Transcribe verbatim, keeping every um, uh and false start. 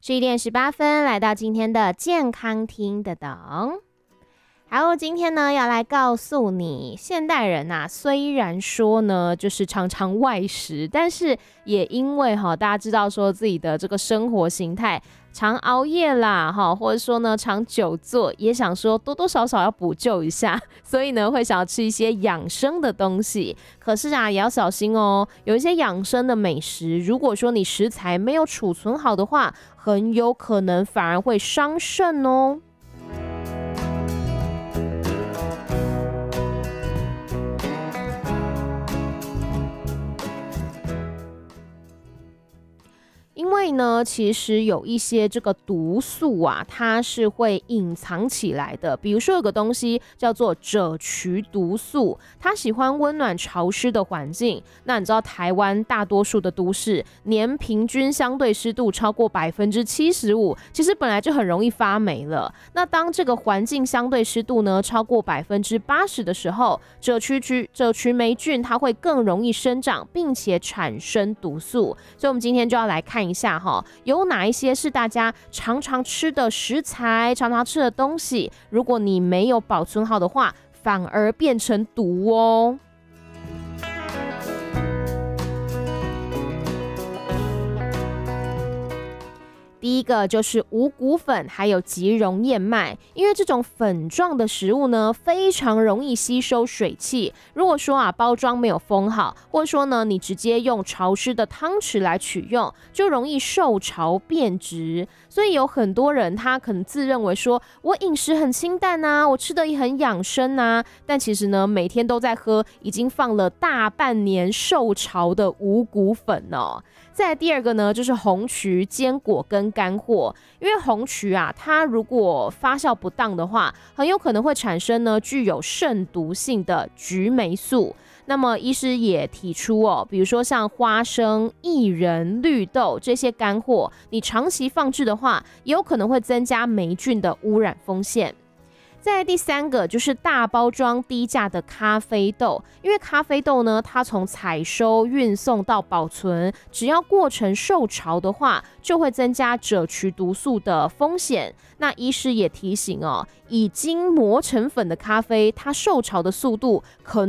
十一点十八分，来到今天的健康听得懂。好，今天呢要来告诉你，现代人啊，虽然说呢就是常常外食，但是也因为哈大家知道说自己的这个生活形态，常熬夜啦哈，或者说呢常久坐，也想说多多少少要补救一下，所以呢会想要吃一些养生的东西。可是啊也要小心哦，有一些养生的美食，如果说你食材没有储存好的话，很有可能反而会伤肾哦。因为呢，其实有一些这个毒素啊，它是会隐藏起来的。比如说有个东西叫做赭曲毒素，它喜欢温暖潮湿的环境。那你知道台湾大多数的都市年平均相对湿度超过百分之七十五，其实本来就很容易发霉了。那当这个环境相对湿度呢超过百分之八十的时候，赭曲曲赭曲霉菌它会更容易生长，并且产生毒素。所以我们今天就要来看一下哈，有哪一些是大家常常吃的食材，常常吃的东西，如果你没有保存好的话，反而变成毒哦。第一个就是五谷粉，还有即溶燕麦，因为这种粉状的食物呢，非常容易吸收水汽。如果说啊包装没有封好，或者说呢你直接用潮湿的汤匙来取用，就容易受潮变质。所以有很多人他可能自认为说我饮食很清淡啊，我吃的也很养生啊，但其实呢每天都在喝已经放了大半年受潮的五谷粉哦。再来第二个呢，就是红曲、坚果跟干货。因为红曲啊，它如果发酵不当的话，很有可能会产生呢具有肾毒性的菊霉素。那么医师也提出哦，比如说像花生、薏仁、绿豆这些干货，你长期放置的话，也有可能会增加霉菌的污染风险。再来第三个就是大包装低价的咖啡豆，因为咖啡豆呢，它从采收、运送到保存，只要过程受潮的话，就会增加赭曲毒素的风险。那医师也提醒哦，已经磨成粉的咖啡，它受潮的速度可能